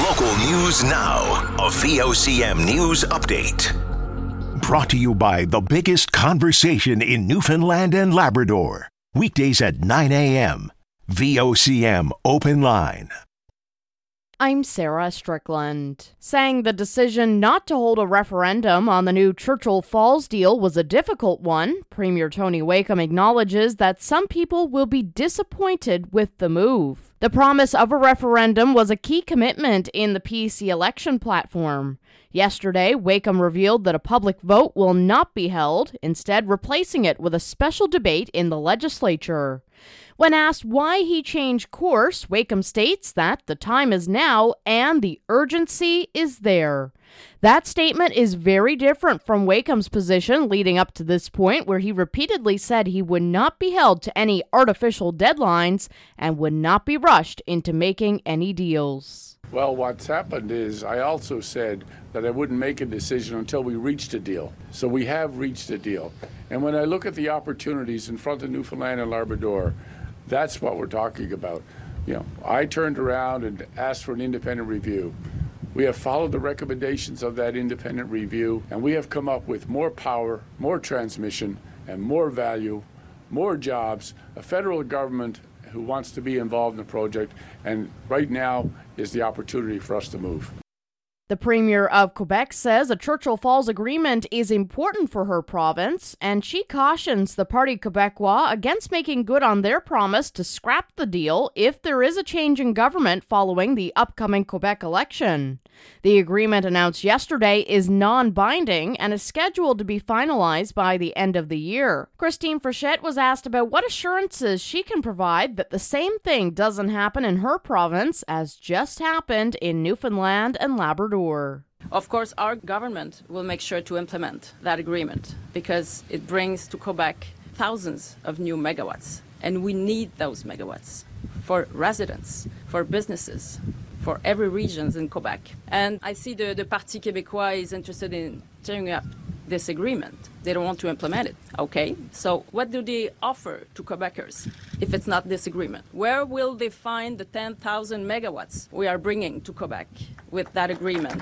Local news now. A VOCM news update. Brought to you by the biggest conversation in Newfoundland and Labrador. Weekdays at 9 a.m. VOCM Open Line. I'm Sarah Strickland. Saying the decision not to hold a referendum on the new Churchill Falls deal was a difficult one, Premier Tony Wakeham acknowledges that some people will be disappointed with the move. The promise of a referendum was a key commitment in the PC election platform. Yesterday, Wakeham revealed that a public vote will not be held, instead replacing it with a special debate in the legislature. When asked why he changed course, Wakeham states that the time is now and the urgency is there. That statement is very different from Wakeham's position leading up to this point, where he repeatedly said he would not be held to any artificial deadlines and would not be rushed into making any deals. Well, what's happened is I also said that I wouldn't make a decision until we reached a deal. So we have reached a deal. And when I look at the opportunities in front of Newfoundland and Labrador, that's what we're talking about. I turned around and asked for an independent review. We have followed the recommendations of that independent review, and we have come up with more power, more transmission, and more value, more jobs, a federal government who wants to be involved in the project, and right now is the opportunity for us to move. The Premier of Quebec says a Churchill Falls agreement is important for her province, and she cautions the Parti Québécois against making good on their promise to scrap the deal if there is a change in government following the upcoming Quebec election. The agreement announced yesterday is non-binding and is scheduled to be finalized by the end of the year. Christine Frechette was asked about what assurances she can provide that the same thing doesn't happen in her province as just happened in Newfoundland and Labrador. Of course, our government will make sure to implement that agreement because it brings to Quebec thousands of new megawatts. And we need those megawatts for residents, for businesses, for every region in Quebec. And I see the Parti Québécois is interested in tearing up this agreement. They don't want to implement it. Okay, so what do they offer to Quebecers if it's not this agreement? Where will they find the 10,000 megawatts we are bringing to Quebec with that agreement?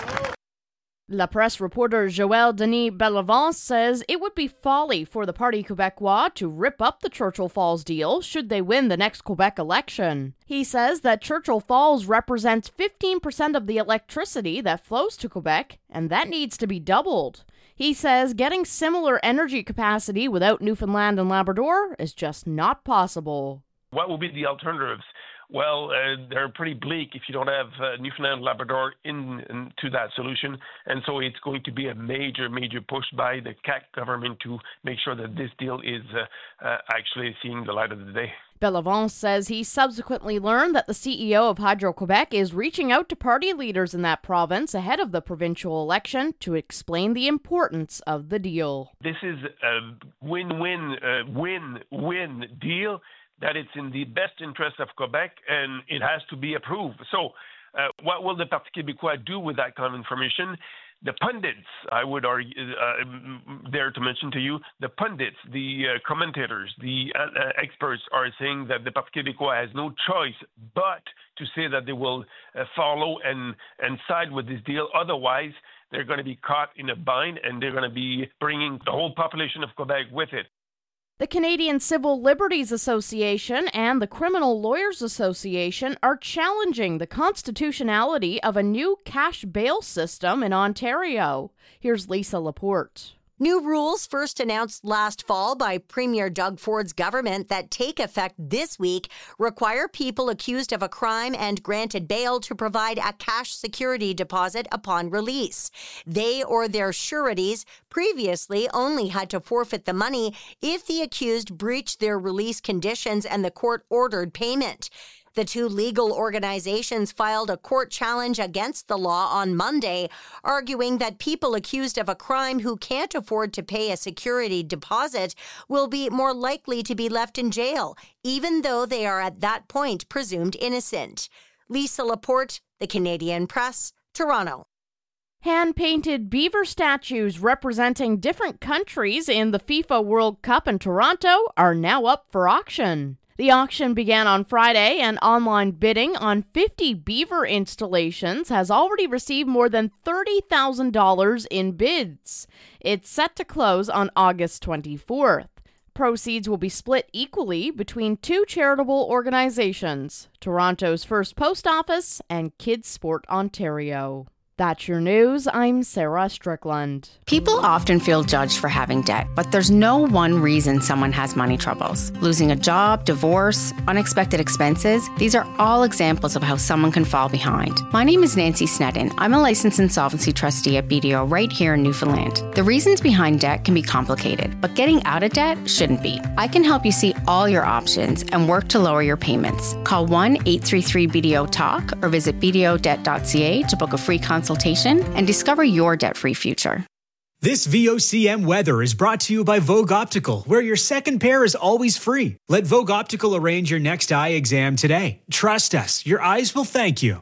La Presse reporter Joël Denis Bellevance says it would be folly for the Parti Québécois to rip up the Churchill Falls deal should they win the next Quebec election. He says that Churchill Falls represents 15% of the electricity that flows to Quebec, and that needs to be doubled. He says getting similar energy capacity without Newfoundland and Labrador is just not possible. What will be the alternatives? Well, they're pretty bleak if you don't have Newfoundland and Labrador into that solution. And so it's going to be a major push by the CAQ government to make sure that this deal is actually seeing the light of the day. Bellevance says he subsequently learned that the CEO of Hydro-Québec is reaching out to party leaders in that province ahead of the provincial election to explain the importance of the deal. This is a win-win deal, that it's in the best interest of Quebec and it has to be approved. So what will the Parti Québécois do with that kind of information? The pundits, I would argue, dare to mention to you, the pundits, the commentators, the experts are saying that the Parti Québécois has no choice but to say that they will follow and side with this deal. Otherwise, they're going to be caught in a bind and they're going to be bringing the whole population of Quebec with it. The Canadian Civil Liberties Association and the Criminal Lawyers Association are challenging the constitutionality of a new cash bail system in Ontario. Here's Lisa Laporte. New rules first announced last fall by Premier Doug Ford's government that take effect this week require people accused of a crime and granted bail to provide a cash security deposit upon release. They or their sureties previously only had to forfeit the money if the accused breached their release conditions and the court ordered payment. The two legal organizations filed a court challenge against the law on Monday, arguing that people accused of a crime who can't afford to pay a security deposit will be more likely to be left in jail, even though they are at that point presumed innocent. Lisa Laporte, The Canadian Press, Toronto. Hand-painted beaver statues representing different countries in the FIFA World Cup in Toronto are now up for auction. The auction began on Friday, and online bidding on 50 beaver installations has already received more than $30,000 in bids. It's set to close on August 24th. Proceeds will be split equally between two charitable organizations, Toronto's First Post Office and Kids Sport Ontario. That's your news. I'm Sarah Strickland. People often feel judged for having debt, but there's no one reason someone has money troubles. Losing a job, divorce, unexpected expenses, these are all examples of how someone can fall behind. My name is Nancy Snedden. I'm a licensed insolvency trustee at BDO right here in Newfoundland. The reasons behind debt can be complicated, but getting out of debt shouldn't be. I can help you see all your options and work to lower your payments. Call 1-833-BDO-TALK or visit bdodebt.ca to book a free consultation and discover your debt-free future. This VOCM weather is brought to you by Vogue Optical, where your second pair is always free. Let Vogue Optical arrange your next eye exam today. Trust us, your eyes will thank you.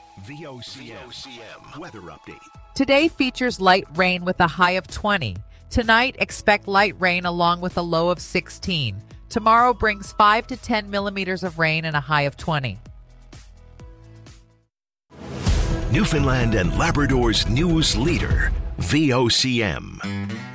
VOCM weather update. Today features light rain with a high of 20. Tonight, expect light rain along with a low of 16. Tomorrow brings 5 to 10 millimeters of rain and a high of 20. Newfoundland and Labrador's news leader, VOCM.